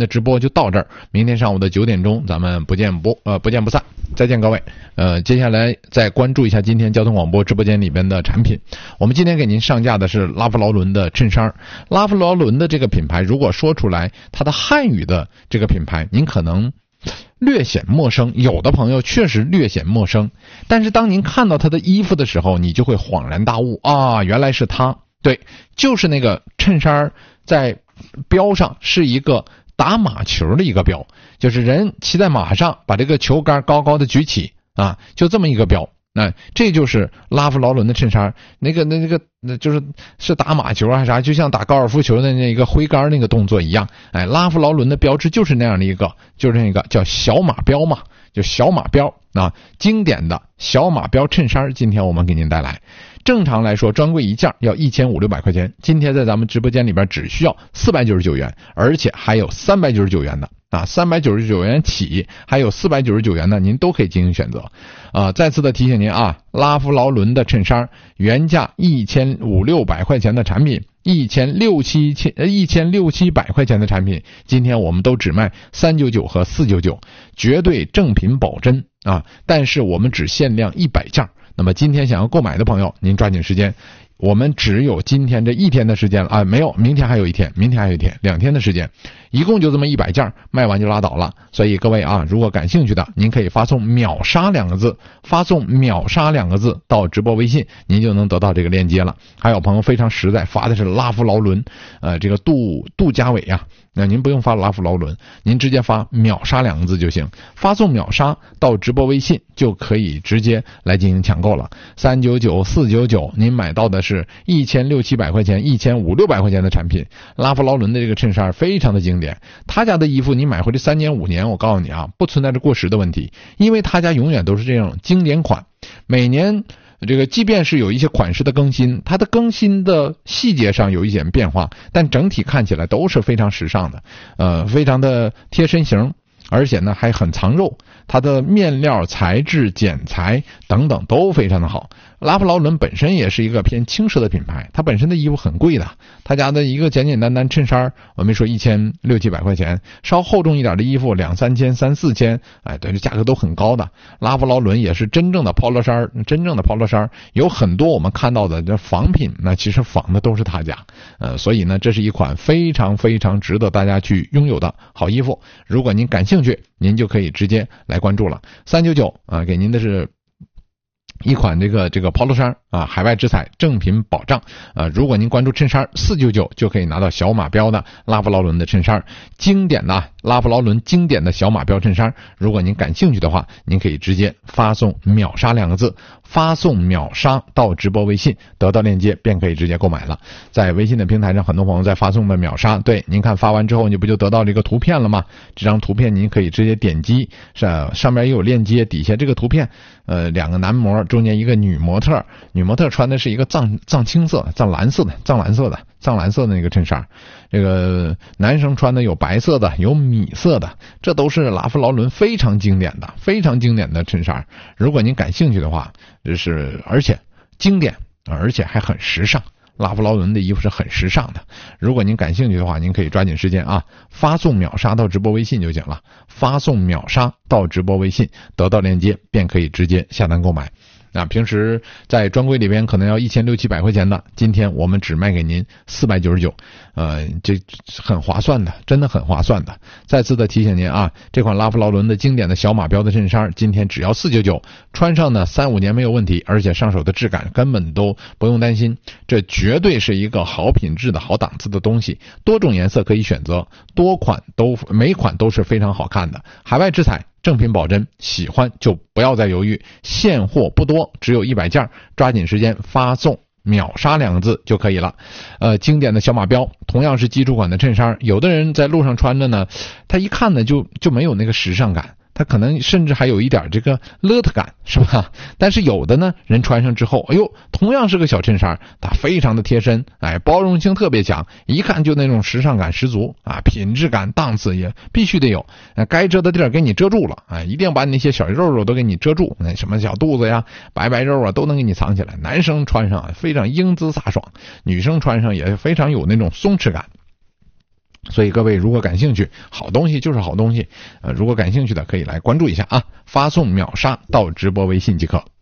的直播就到这儿，明天上午的9点钟咱们不见不散，再见各位。接下来再关注一下今天交通广播直播间里边的产品。我们今天给您上架的是拉夫劳伦的衬衫。拉夫劳伦的这个品牌，如果说出来它的汉语的这个品牌，您可能略显陌生，有的朋友确实略显陌生，但是当您看到他的衣服的时候，你就会恍然大悟啊，原来是他。对，就是那个衬衫在标上是一个打马球的一个标，就是人骑在马上把这个球杆高高的举起啊，就这么一个标。这就是拉夫劳伦的衬衫，那个就是打马球还是啥，就像打高尔夫球的那个挥杆那个动作一样。拉夫劳伦的标志就是那样的一个，就是那个叫小马标嘛，就小马标啊，经典的小马标衬衫，今天我们给您带来。正常来说专柜一件要1500-1600块钱，今天在咱们直播间里边只需要499元，而且还有399元的啊，399元起，还有499元的，您都可以进行选择。再次的提醒您啊，拉夫劳伦的衬衫原价1500-1600块钱的产品，1600-1700块钱的产品，今天我们都只卖399和499，绝对正品保真啊！但是我们只限量100件。那么今天想要购买的朋友，您抓紧时间，我们只有今天这一天的时间了啊，没有，明天还有一天，2天的时间，一共就这么100件，卖完就拉倒了。所以各位啊，如果感兴趣的，您可以发送秒杀2个字，发送秒杀2个字到直播微信，您就能得到这个链接了。还有朋友非常实在，发的是拉夫劳伦，这个杜家伟啊，那您不用发拉夫劳伦，您直接发秒杀2个字就行，发送秒杀到直播微信就可以直接来进行抢购了。399、499，您买到的是1600-1700块钱、1500-1600块钱的产品。拉夫劳伦的这个衬衫非常的经典，他家的衣服你买回去3年5年，我告诉你啊，不存在着过时的问题，因为他家永远都是这种经典款，每年这个即便是有一些款式的更新，它的更新的细节上有一点变化，但整体看起来都是非常时尚的，非常的贴身型，而且呢还很藏肉，它的面料材质剪裁等等都非常的好。拉夫劳伦本身也是一个偏轻奢的品牌，它本身的衣服很贵的，他家的一个简简单单衬衫，我没说1600-1700块钱，稍厚重一点的衣服2-3千、3-4千，对，这价格都很高的。拉夫劳伦也是真正的 polo 衫，有很多我们看到的这仿品，那其实仿的都是他家，所以呢，这是一款非常非常值得大家去拥有的好衣服。如果您感兴趣，您就可以直接来关注了。399啊，给您的是一款这个 polo 衫啊，海外直采，正品保障。如果您关注衬衫499，就可以拿到小马标的拉夫劳伦的衬衫，经典的拉夫劳伦经典的小马标衬衫。如果您感兴趣的话，您可以直接发送秒杀2个字，发送秒杀到直播微信，得到链接便可以直接购买了。在微信的平台上，很多朋友在发送的秒杀，对，您看发完之后你不就得到这个图片了吗？这张图片您可以直接点击，上面也有链接，底下这个图片2个男模，中间一个女模特穿的是一个藏蓝色的那个衬衫，这个男生穿的有白色的，有米色的，这都是拉夫劳伦非常经典的衬衫。如果您感兴趣的话，而且经典，而且还很时尚。拉夫劳伦的衣服是很时尚的，如果您感兴趣的话，您可以抓紧时间啊，发送秒杀到直播微信就行了，发送秒杀到直播微信，得到链接便可以直接下单购买。那平时在专柜里边可能要1600-1700块钱的，今天我们只卖给您499，这很划算的，真的很划算的。再次的提醒您啊，这款拉夫劳伦的经典的小马标的衬衫，今天只要499，穿上呢3-5年没有问题，而且上手的质感根本都不用担心，这绝对是一个好品质的好档次的东西，多种颜色可以选择，每款都是非常好看的，海外直采，正品保真，喜欢就不要再犹豫，现货不多，只有100件，抓紧时间发送秒杀2个字就可以了。经典的小马标，同样是基础款的衬衫，有的人在路上穿着呢，他一看呢就没有那个时尚感，它可能甚至还有一点这个邋遢感，是吧？但是有的呢人穿上之后，哎呦，同样是个小衬衫，它非常的贴身，包容性特别强，一看就那种时尚感十足啊，品质感档次也必须得有，该遮的地儿给你遮住了啊，一定把你那些小肉肉都给你遮住，什么小肚子呀、白肉啊都能给你藏起来。男生穿上非常英姿飒爽，女生穿上也非常有那种松弛感。 所以各位如果感兴趣，好东西就是好东西，如果感兴趣的可以来关注一下啊，发送秒杀到直播微信即可。